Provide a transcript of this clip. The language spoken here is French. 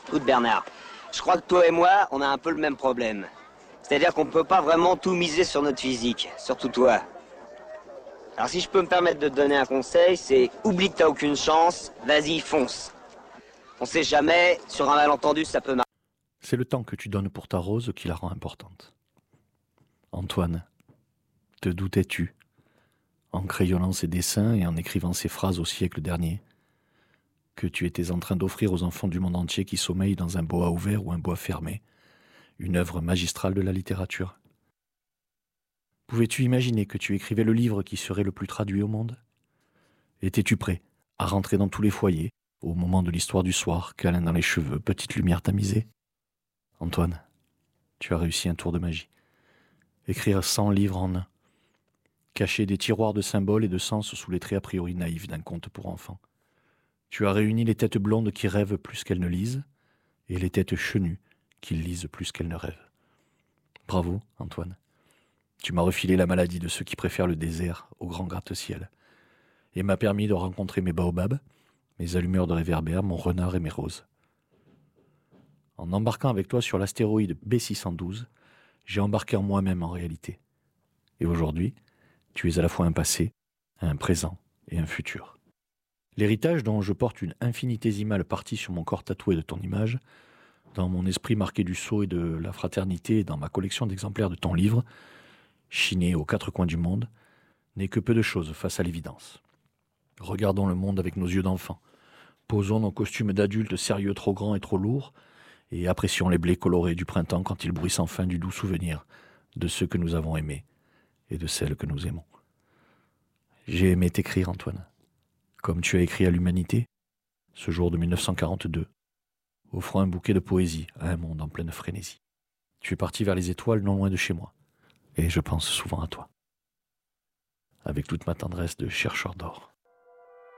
Écoute Bernard, je crois que toi et moi, on a un peu le même problème. C'est-à-dire qu'on peut pas vraiment tout miser sur notre physique, surtout toi. Alors si je peux me permettre de te donner un conseil, c'est oublie que t'as aucune chance, vas-y, fonce. On sait jamais, sur un malentendu, ça peut marcher. C'est le temps que tu donnes pour ta rose qui la rend importante. Antoine, te doutais-tu, en crayonnant ces dessins et en écrivant ces phrases au siècle dernier, que tu étais en train d'offrir aux enfants du monde entier qui sommeillent dans un bois ouvert ou un bois fermé, une œuvre magistrale de la littérature? Pouvais-tu imaginer que tu écrivais le livre qui serait le plus traduit au monde? Étais-tu prêt à rentrer dans tous les foyers, au moment de l'histoire du soir, câlin dans les cheveux, petite lumière tamisée? Antoine, tu as réussi un tour de magie. Écrire 100 livres en un. Cacher des tiroirs de symboles et de sens sous les traits a priori naïfs d'un conte pour enfants. Tu as réuni les têtes blondes qui rêvent plus qu'elles ne lisent, et les têtes chenues qui lisent plus qu'elles ne rêvent. Bravo, Antoine. Tu m'as refilé la maladie de ceux qui préfèrent le désert au grand gratte-ciel, et m'a permis de rencontrer mes baobabs, mes allumeurs de réverbères, mon renard et mes roses. En embarquant avec toi sur l'astéroïde B612, j'ai embarqué en moi-même en réalité. Et aujourd'hui, tu es à la fois un passé, un présent et un futur. L'héritage dont je porte une infinitésimale partie sur mon corps tatoué de ton image, dans mon esprit marqué du sceau et de la fraternité et dans ma collection d'exemplaires de ton livre, chiné aux quatre coins du monde, n'est que peu de choses face à l'évidence. Regardons le monde avec nos yeux d'enfant, posons nos costumes d'adultes sérieux trop grands et trop lourds, et apprécions les blés colorés du printemps quand ils bruissent enfin du doux souvenir de ceux que nous avons aimés et de celles que nous aimons. J'ai aimé t'écrire, Antoine, comme tu as écrit à l'humanité, ce jour de 1942, offrant un bouquet de poésie à un monde en pleine frénésie. Tu es parti vers les étoiles non loin de chez moi, et je pense souvent à toi, avec toute ma tendresse de chercheur d'or.